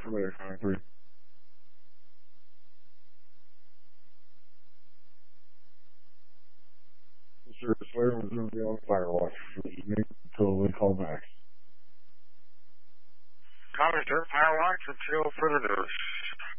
Later, concrete. Mr. Slater was going to be on Firewatch for the evening until they call back. Copy, sir. Firewatch until further notice.